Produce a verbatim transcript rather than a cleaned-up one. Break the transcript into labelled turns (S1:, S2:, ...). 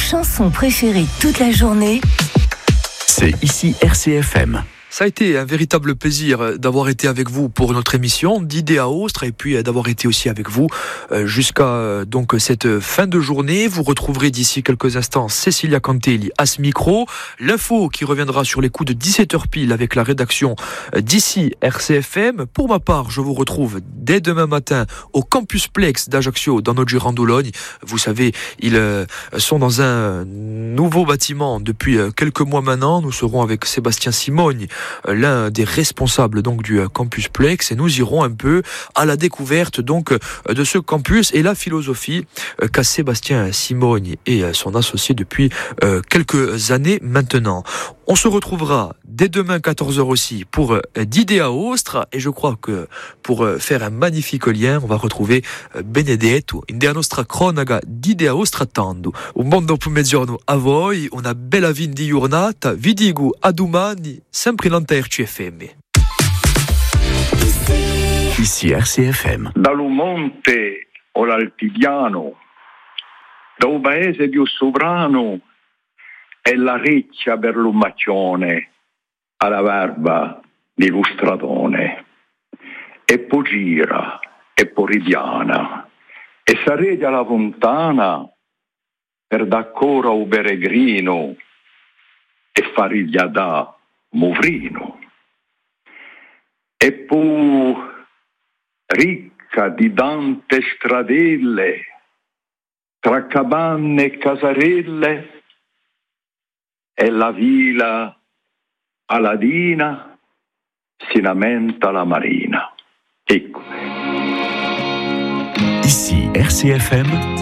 S1: chansons préférées toute la journée,
S2: c'est ici R C F M.
S3: Ça a été un véritable plaisir d'avoir été avec vous pour notre émission d'Idées à Aostre et puis d'avoir été aussi avec vous jusqu'à donc cette fin de journée. Vous retrouverez d'ici quelques instants Cécilia Cantelli à ce micro. L'info qui reviendra sur les coups de dix-sept heures pile avec la rédaction d'ici R C F M. Pour ma part, je vous retrouve dès demain matin au Campus Plex d'Ajaccio dans notre Girandologne. Vous savez, ils sont dans un nouveau bâtiment depuis quelques mois maintenant. Nous serons avec Sébastien Simogne, l'un des responsables donc du Campus Plex, et nous irons un peu à la découverte donc de ce campus et la philosophie qu'a Sébastien Simogne et son associé depuis quelques années maintenant. On se retrouvera dès demain quatorze heures aussi pour d'Idées à Aostre, et je crois que pour faire un magnifique lien, on va retrouver Benedetto in della nostra cronaca d'Idées a Aostre attendo. Un buon pomeriggio a voi, una bella fin di giornata, vi dico a domani, sempre in R C F M.
S2: Ici R C F M.
S4: Dall'Umonte o l'Altipiano, da un paese più sovrano, è la riccia per l'umaccione alla verba di Lustratone. E poi gira, e poi ripiana, e sarete alla fontana per d'accora un peregrino e fariglia da Movrino. E poi ricca di tante stradelle, tra capanne e casarelle, e la villa Aladina si lamenta la marina. Ecco.
S2: Ici R C F M.